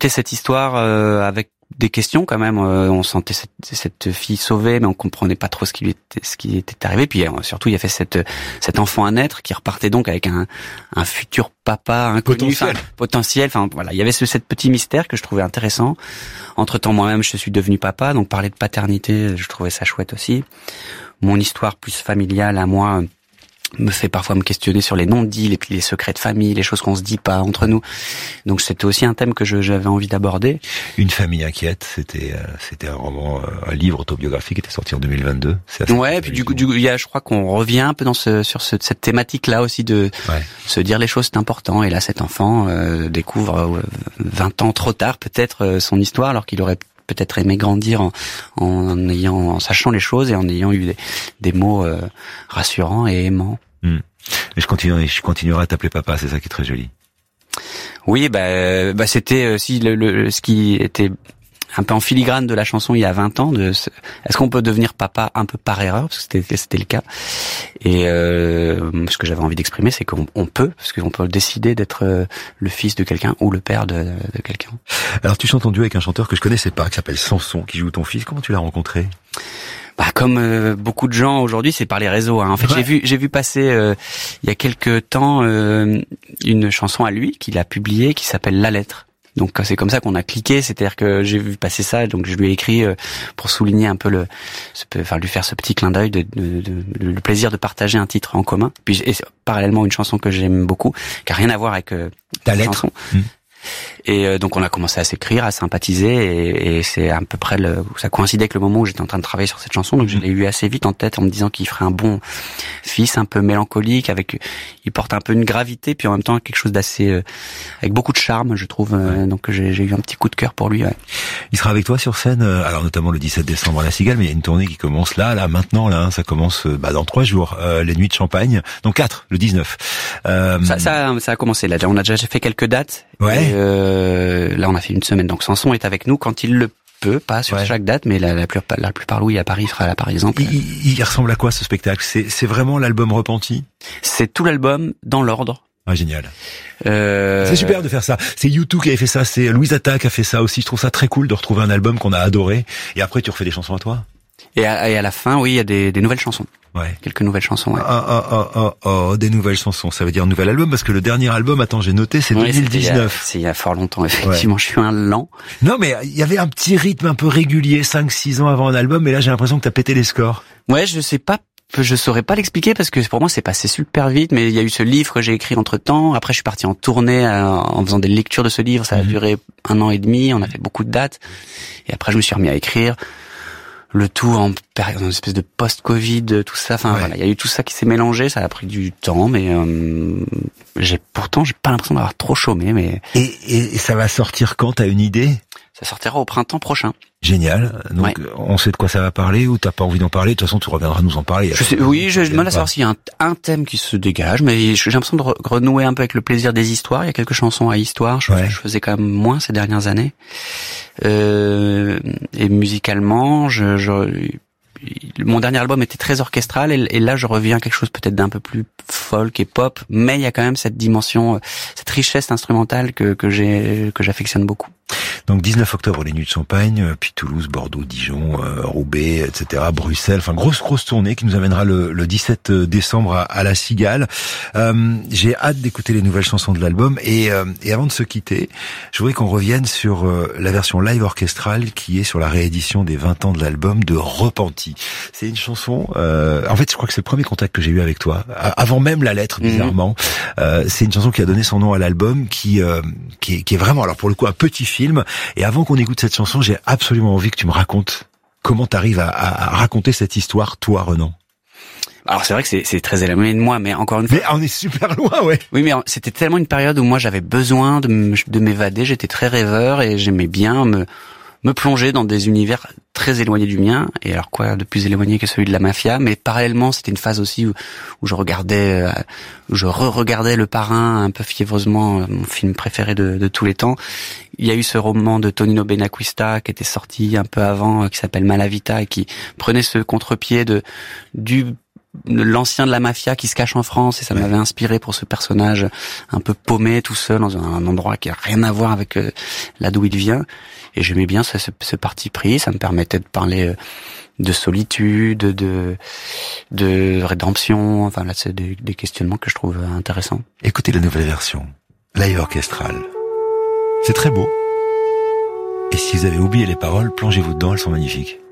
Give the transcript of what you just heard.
quitté cette histoire avec des questions quand même. On sentait cette fille sauvée, mais on comprenait pas trop ce qui était arrivé. Puis surtout, il y avait cet enfant à naître qui repartait donc avec un futur papa inconnu, potentiel. Enfin voilà, il y avait ce petit mystère que je trouvais intéressant. Entre-temps, moi-même, je suis devenu papa, donc parler de paternité, je trouvais ça chouette aussi. Mon histoire plus familiale à moi me fait parfois me questionner sur les non-dits, les secrets de famille, les choses qu'on se dit pas entre nous. Donc c'était aussi un thème que j'avais envie d'aborder. Une famille inquiète, c'était un roman, un livre autobiographique qui était sorti en 2022. Ouais, et puis du coup, je crois qu'on revient un peu sur cette thématique-là aussi de se dire les choses, c'est important. Et là, cet enfant découvre 20 ans trop tard peut-être son histoire, alors qu'il aurait peut-être aimé grandir en sachant les choses et en ayant eu des mots rassurants et aimants. Et je continuerai à t'appeler papa, c'est ça qui est très joli. Oui, c'était aussi ce qui était un peu en filigrane de la chanson il y a 20 ans. Est-ce qu'on peut devenir papa un peu par erreur, parce que c'était le cas. Et ce que j'avais envie d'exprimer, c'est qu'on peut, parce qu'on peut décider d'être le fils de quelqu'un ou le père de quelqu'un. Alors tu chantes en duo avec un chanteur que je connaissais pas, qui s'appelle Samson, qui joue ton fils. Comment tu l'as rencontré ? Comme beaucoup de gens aujourd'hui, c'est par les réseaux. En fait, j'ai vu passer il y a quelques temps une chanson à lui qu'il a publiée qui s'appelle La Lettre. Donc c'est comme ça qu'on a cliqué, c'est-à-dire que j'ai vu passer ça, donc je lui ai écrit pour souligner un peu lui faire ce petit clin d'œil le plaisir de partager un titre en commun. Puis et parallèlement une chanson que j'aime beaucoup, qui a rien à voir avec Ta Lettre. Chanson. Et donc on a commencé à s'écrire, à sympathiser, et c'est à peu près ça coïncidait avec le moment où j'étais en train de travailler sur cette chanson, donc je l'ai eu assez vite en tête en me disant qu'il ferait un bon fils, un peu mélancolique, il porte un peu une gravité, puis en même temps quelque chose d'assez avec beaucoup de charme, je trouve. Donc j'ai eu un petit coup de cœur pour lui. Ouais. Il sera avec toi sur scène, alors notamment le 17 décembre à la Cigale, mais il y a une tournée qui commence maintenant, ça commence dans 3 jours, les Nuits de Champagne, donc 4, le 19. Ça a commencé là. On a déjà fait quelques dates. Ouais. Là, on a fait une semaine, donc Samson est avec nous quand il le peut, pas sur chaque date, mais la plupart Louis à Paris sera là, par exemple. Il ressemble à quoi ce spectacle ? C'est vraiment l'album Repenti ? C'est tout l'album dans l'ordre. Ah, génial. C'est super de faire ça. C'est U2 qui avait fait ça, c'est Louise Atta qui a fait ça aussi. Je trouve ça très cool de retrouver un album qu'on a adoré, et après tu refais des chansons à toi. Et à la fin, oui, il y a des nouvelles chansons. Ouais. Quelques nouvelles chansons, ouais. Des nouvelles chansons. Ça veut dire un nouvel album, parce que le dernier album, j'ai noté, c'est 2019. C'est il y a fort longtemps, effectivement. Ouais. Je suis un lent. Non, mais il y avait un petit rythme un peu régulier, 5-6 ans avant un album, et là, j'ai l'impression que t'as pété les scores. Ouais, je saurais pas l'expliquer parce que pour moi c'est passé super vite, mais il y a eu ce livre que j'ai écrit entre-temps. Après je suis parti en tournée en faisant des lectures de ce livre, ça a duré 1 an et demi, on a fait beaucoup de dates. Et après je me suis remis à écrire. Le tout en période, une espèce de post-Covid, tout ça. Enfin voilà, il y a eu tout ça qui s'est mélangé. Ça a pris du temps, mais j'ai pas l'impression d'avoir trop chômé. Mais et ça va sortir quand ? T'as une idée ? Ça sortira au printemps prochain. Génial. Donc on sait de quoi ça va parler, ou t'as pas envie d'en parler ? De toute façon, tu reviendras nous en parler. J'ai du mal à savoir s'il y a un thème qui se dégage, mais j'ai l'impression de renouer un peu avec le plaisir des histoires. Il y a quelques chansons à histoire. Je faisais quand même moins ces dernières années. Et musicalement, mon dernier album était très orchestral, et là je reviens à quelque chose peut-être d'un peu plus folk et pop, mais il y a quand même cette dimension, cette richesse instrumentale que j'affectionne beaucoup. Donc 19 octobre, les Nuits de Champagne, puis Toulouse, Bordeaux, Dijon, Roubaix, etc., Bruxelles, enfin grosse tournée qui nous amènera le 17 décembre à la Cigale. J'ai hâte d'écouter les nouvelles chansons de l'album, et avant de se quitter, je voudrais qu'on revienne sur la version live orchestrale qui est sur la réédition des 20 ans de l'album de Repenti. C'est une chanson, en fait je crois que c'est le premier contact que j'ai eu avec toi, avant même La Lettre, bizarrement. C'est une chanson qui a donné son nom à l'album, qui est vraiment, alors pour le coup, un petit film. Et avant qu'on écoute cette chanson, j'ai absolument envie que tu me racontes comment t'arrives à raconter cette histoire, toi, Renan. Alors c'est vrai que c'est très éloigné de moi, mais encore une fois... Mais on est super loin, ouais. Oui, mais c'était tellement une période où moi j'avais besoin de m'évader, j'étais très rêveur, et j'aimais bien me plonger dans des univers très éloignés du mien. Et alors quoi de plus éloigné que celui de la mafia, mais parallèlement c'était une phase aussi où je re-regardais Le Parrain un peu fiévreusement, mon film préféré de tous les temps. Il y a eu ce roman de Tonino Benacquista qui était sorti un peu avant, qui s'appelle Malavita, et qui prenait ce contre-pied du l'ancien de la mafia qui se cache en France, et ça m'avait inspiré pour ce personnage un peu paumé tout seul dans un endroit qui a rien à voir avec là d'où il vient. Et j'aimais bien ce parti pris. Ça me permettait de parler de solitude, de rédemption. Enfin là, c'est des questionnements que je trouve intéressants. Écoutez la nouvelle version, live orchestrale. C'est très beau. Et si vous avez oublié les paroles, plongez-vous dedans, elles sont magnifiques.